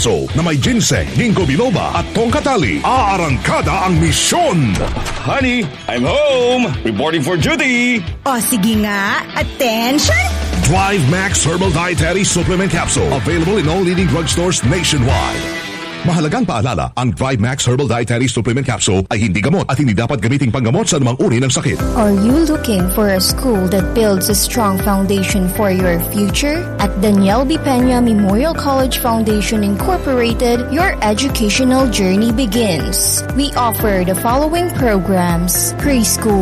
capsule na may ginseng, ginkgo biloba at tongkatali. Aarangkada ang misyon! Honey, I'm home! Reporting for duty! O sige nga, attention! Thrive Max Herbal Dietary Supplement Capsule. Available in all leading drugstores nationwide. Mahalagang paalala, ang Thrive Max Herbal Dietary Supplement Capsule ay hindi gamot at hindi dapat gamiting panggamot sa anumang uri ng sakit. Are you looking for a school that builds a strong foundation for your future? At Daniel B. Peña Memorial College Foundation Incorporated, your educational journey begins. We offer the following programs: preschool,